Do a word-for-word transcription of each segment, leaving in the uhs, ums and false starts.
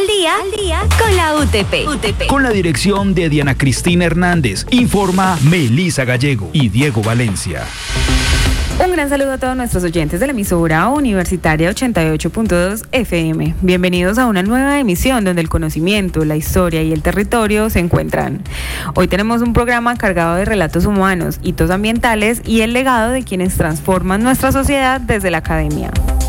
Al día, al día con la U T P. U T P. Con la dirección de Diana Cristina Hernández, informa Melisa Gallego y Diego Valencia. Un gran saludo a todos nuestros oyentes de la emisora universitaria ochenta y ocho punto dos F M. Bienvenidos a una nueva emisión donde el conocimiento, la historia y el territorio se encuentran. Hoy tenemos un programa cargado de relatos humanos, hitos ambientales y el legado de quienes transforman nuestra sociedad desde la academia.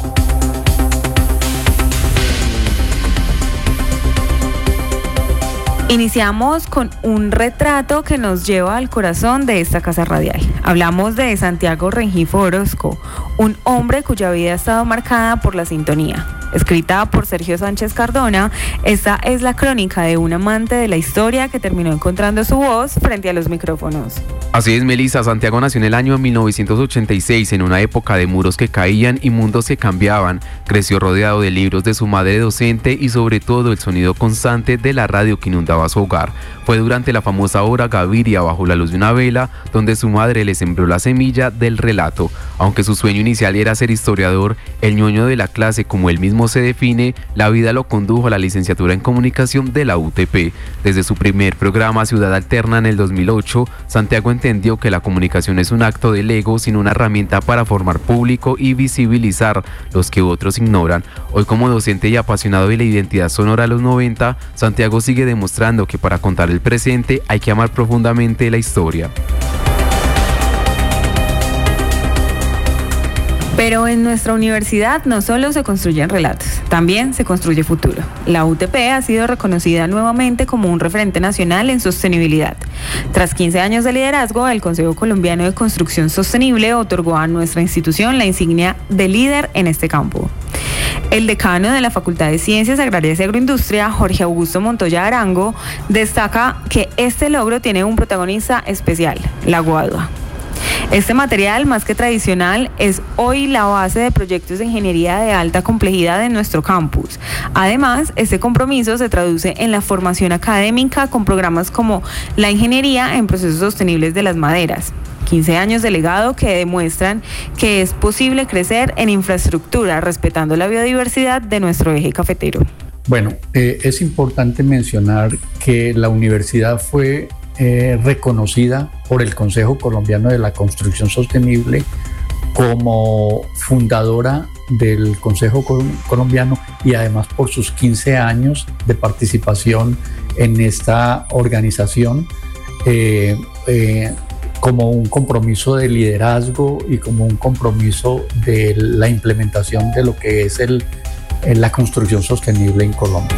Iniciamos con un retrato que nos lleva al corazón de esta casa radial. Hablamos de Santiago Rengifo Orozco, un hombre cuya vida ha estado marcada por la sintonía. Escrita por Sergio Sánchez Cardona, esta es la crónica de un amante de la historia que terminó encontrando su voz frente a los micrófonos. Así es, Melisa. Santiago nació en el año mil novecientos ochenta y seis en una época de muros que caían y mundos que cambiaban. Creció rodeado de libros de su madre docente y sobre todo el sonido constante de la radio que inundaba su hogar. Fue durante la famosa obra Gaviria bajo la luz de una vela donde su madre le sembró la semilla del relato. Aunque su sueño inicial era ser historiador, el ñoño de la clase, como él mismo se define, la vida lo condujo a la licenciatura en comunicación de la U T P. Desde su primer programa Ciudad Alterna en el dos mil ocho, Santiago entendió que la comunicación es un acto del ego, sino una herramienta para formar público y visibilizar los que otros ignoran. Hoy, como docente y apasionado de la identidad sonora de los noventa, Santiago sigue demostrando que para contar el presente hay que amar profundamente la historia. Pero en nuestra universidad no solo se construyen relatos, también se construye futuro. La U T P ha sido reconocida nuevamente como un referente nacional en sostenibilidad. Tras quince años de liderazgo, el Consejo Colombiano de Construcción Sostenible otorgó a nuestra institución la insignia de líder en este campo. El decano de la Facultad de Ciencias Agrarias y Agroindustria, Jorge Augusto Montoya Arango, destaca que este logro tiene un protagonista especial, la guadua. Este material, más que tradicional, es hoy la base de proyectos de ingeniería de alta complejidad en nuestro campus. Además, este compromiso se traduce en la formación académica con programas como la ingeniería en procesos sostenibles de las maderas. quince años de legado que demuestran que es posible crecer en infraestructura respetando la biodiversidad de nuestro eje cafetero. Bueno, eh, es importante mencionar que la universidad fue Eh, reconocida por el Consejo Colombiano de la Construcción Sostenible como fundadora del Consejo Col- Colombiano y además por sus quince años de participación en esta organización eh, eh, como un compromiso de liderazgo y como un compromiso de la implementación de lo que es el, la construcción sostenible en Colombia.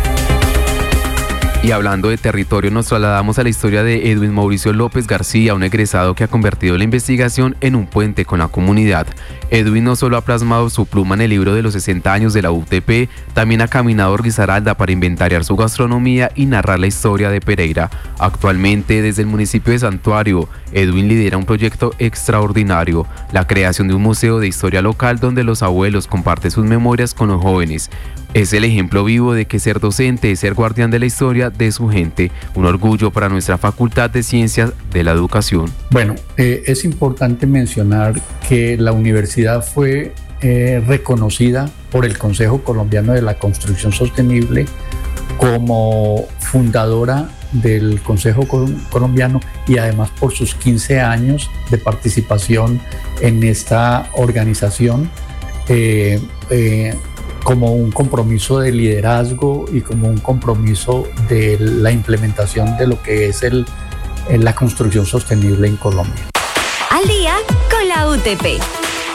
Y hablando de territorio, nos trasladamos a la historia de Edwin Mauricio López García, un egresado que ha convertido la investigación en un puente con la comunidad. Edwin no solo ha plasmado su pluma en el libro de los sesenta años de la U T P, también ha caminado por Risaralda para inventariar su gastronomía y narrar la historia de Pereira. Actualmente, desde el municipio de Santuario, Edwin lidera un proyecto extraordinario, la creación de un museo de historia local donde los abuelos comparten sus memorias con los jóvenes. Es el ejemplo vivo de que ser docente es ser guardián de la historia de su gente, un orgullo para nuestra Facultad de Ciencias de la Educación. Bueno, eh, es importante mencionar que la universidad fue eh, reconocida por el Consejo Colombiano de la Construcción Sostenible como fundadora del Consejo Col- Colombiano y además por sus quince años de participación en esta organización eh, eh, como un compromiso de liderazgo y como un compromiso de la implementación de lo que es el, la construcción sostenible en Colombia. Al día con la U T P.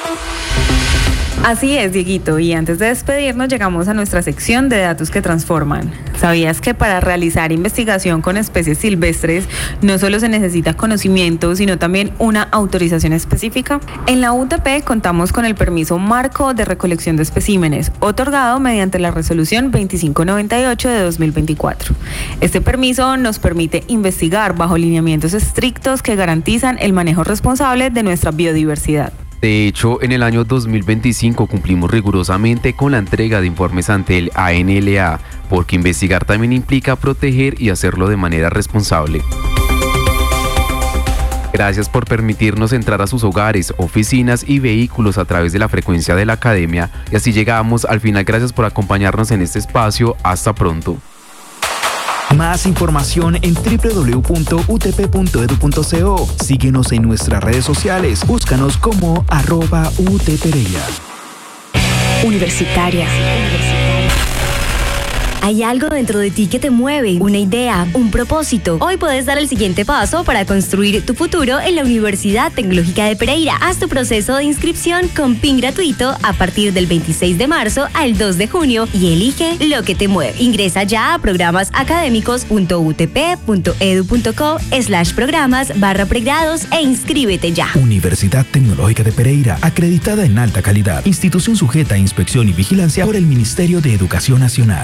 Así es, Dieguito, y antes de despedirnos llegamos a nuestra sección de datos que transforman. ¿Sabías que para realizar investigación con especies silvestres no solo se necesita conocimiento, sino también una autorización específica? En la U T P contamos con el permiso marco de recolección de especímenes, otorgado mediante la resolución veinticinco noventa y ocho de dos mil veinticuatro. Este permiso nos permite investigar bajo lineamientos estrictos que garantizan el manejo responsable de nuestra biodiversidad. De hecho, en el año dos mil veinticinco cumplimos rigurosamente con la entrega de informes ante el A N L A, porque investigar también implica proteger y hacerlo de manera responsable. Gracias por permitirnos entrar a sus hogares, oficinas y vehículos a través de la frecuencia de la academia. Y así llegamos al final. Gracias por acompañarnos en este espacio. Hasta pronto. Más información en doble u doble u doble u punto u t p punto e d u punto co. Síguenos en nuestras redes sociales. Búscanos como arroba utpereira. Universitaria. Hay algo dentro de ti que te mueve, una idea, un propósito. Hoy puedes dar el siguiente paso para construir tu futuro en la Universidad Tecnológica de Pereira. Haz tu proceso de inscripción con P I N gratuito a partir del veintiséis de marzo al dos de junio y elige lo que te mueve. Ingresa ya a programasacadémicos.utp.edu.co slash programas barra pregrados e inscríbete ya. Universidad Tecnológica de Pereira, acreditada en alta calidad. Institución sujeta a inspección y vigilancia por el Ministerio de Educación Nacional.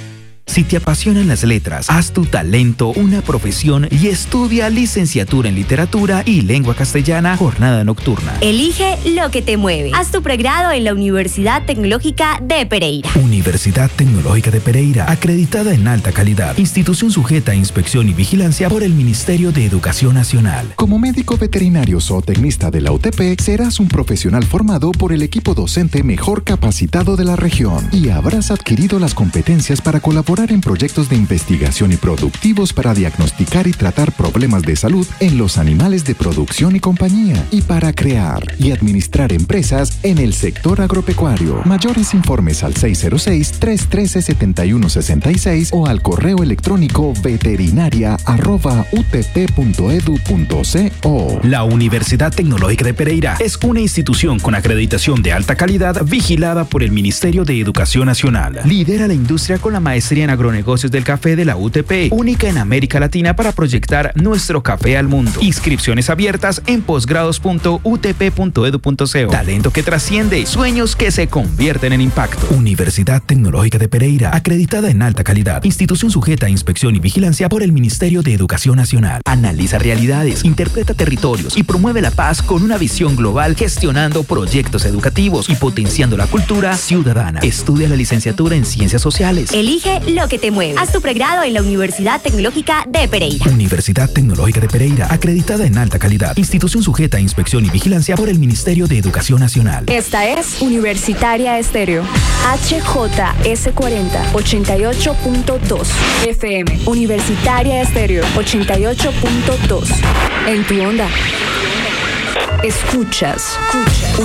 Si te apasionan las letras, haz tu talento una profesión y estudia licenciatura en literatura y lengua castellana, jornada nocturna. Elige lo que te mueve. Haz tu pregrado en la Universidad Tecnológica de Pereira. Universidad Tecnológica de Pereira, acreditada en alta calidad. Institución sujeta a inspección y vigilancia por el Ministerio de Educación Nacional. Como médico veterinario zootecnista de la U T P, serás un profesional formado por el equipo docente mejor capacitado de la región y habrás adquirido las competencias para colaborar en proyectos de investigación y productivos para diagnosticar y tratar problemas de salud en los animales de producción y compañía y para crear y administrar empresas en el sector agropecuario. Mayores informes al seis cero seis, tres uno tres, siete uno seis seis o al correo electrónico veterinaria arroba u t p punto e d u punto co. La Universidad Tecnológica de Pereira es una institución con acreditación de alta calidad vigilada por el Ministerio de Educación Nacional. Lidera la industria con la maestría en agronegocios del café de la U T P, única en América Latina para proyectar nuestro café al mundo. Inscripciones abiertas en posgrados punto u t p punto e d u punto co. Talento que trasciende, sueños que se convierten en impacto. Universidad Tecnológica de Pereira, acreditada en alta calidad. Institución sujeta a inspección y vigilancia por el Ministerio de Educación Nacional. Analiza realidades, interpreta territorios y promueve la paz con una visión global, gestionando proyectos educativos y potenciando la cultura ciudadana. Estudia la licenciatura en Ciencias Sociales. Elige lo que te mueve. Haz tu pregrado en la Universidad Tecnológica de Pereira. Universidad Tecnológica de Pereira, acreditada en alta calidad. Institución sujeta a inspección y vigilancia por el Ministerio de Educación Nacional. Esta es Universitaria Estéreo. H J S cuarenta, ochenta y ocho punto dos F M. Universitaria Estéreo, ochenta y ocho punto dos. En tu onda. Escuchas. Escuchas.